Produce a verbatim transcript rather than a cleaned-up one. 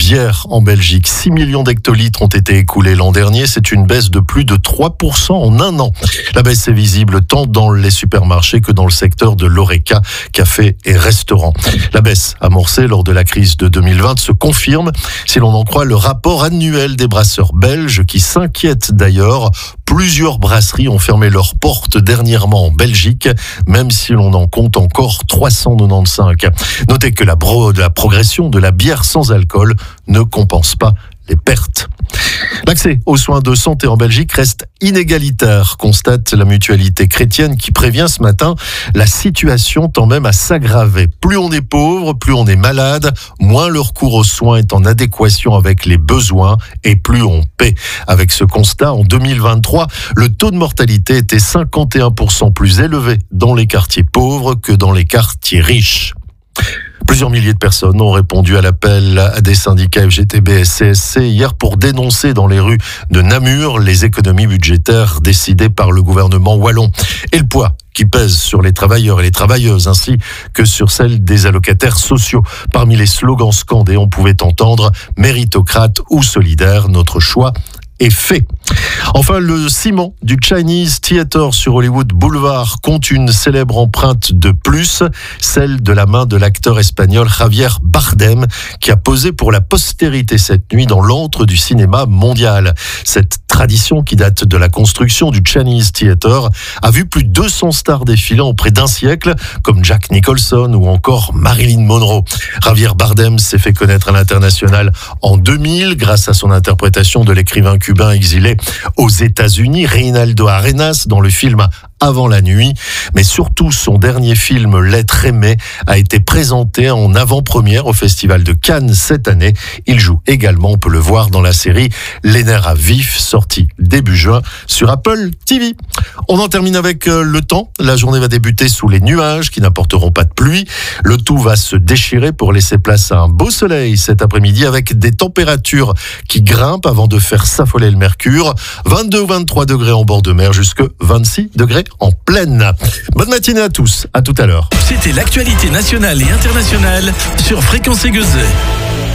bière en Belgique. six millions d'hectolitres ont été écoulés l'an dernier. C'est une baisse de plus de trois pour cent en un an. La baisse est visible tant dans les supermarchés que dans le secteur de l'Horeca, café et restaurants. La baisse amorcée lors de la crise de deux mille vingt se confirme si l'on en croit le rapport annuel des brasseurs belges qui s'inquiètent d'ailleurs. Plusieurs brasseries ont fermé leurs portes dernièrement en Belgique, même si l'on en compte encore trois cent quatre-vingt-quinze. Notez que la, bro- la progression de la bière sans alcool ne compense pas les pertes. L'accès aux soins de santé en Belgique reste inégalitaire, constate la mutualité chrétienne qui prévient ce matin. La situation tend même à s'aggraver. Plus on est pauvre, plus on est malade, moins le recours aux soins est en adéquation avec les besoins et plus on paie. Avec ce constat, en deux mille vingt-trois, le taux de mortalité était cinquante et un pour cent plus élevé dans les quartiers pauvres que dans les quartiers riches. Plusieurs milliers de personnes ont répondu à l'appel à des syndicats F G T B et C S C hier pour dénoncer dans les rues de Namur les économies budgétaires décidées par le gouvernement wallon et le poids qui pèse sur les travailleurs et les travailleuses ainsi que sur celles des allocataires sociaux. Parmi les slogans scandés, on pouvait entendre « méritocrate ou solidaire, notre choix » est fait. Enfin, le ciment du Chinese Theatre sur Hollywood Boulevard compte une célèbre empreinte de plus, celle de la main de l'acteur espagnol Javier Bardem, qui a posé pour la postérité cette nuit dans l'antre du cinéma mondial. Cette tradition qui date de la construction du Chinese Theatre a vu plus de deux cents stars défiler en près d'un siècle, comme Jack Nicholson ou encore Marilyn Monroe. Javier Bardem s'est fait connaître à l'international en deux mille grâce à son interprétation de l'écrivain cubain exilé aux États-Unis, Reinaldo Arenas, dans le film Avant la nuit, mais surtout son dernier film L'être aimé a été présenté en avant-première au Festival de Cannes cette année. Il joue également, on peut le voir dans la série Les nerfs à vif, sortie début juin sur Apple T V. On en termine avec le temps. La journée va débuter sous les nuages qui n'apporteront pas de pluie. Le tout va se déchirer pour laisser place à un beau soleil cet après-midi avec des températures qui grimpent avant de faire s'affoler le mercure. vingt-deux ou vingt-trois degrés en bord de mer jusque vingt-six degrés en pleine. Bonne matinée à tous, à tout à l'heure. C'était l'actualité nationale et internationale sur Fréquence Aiguezet.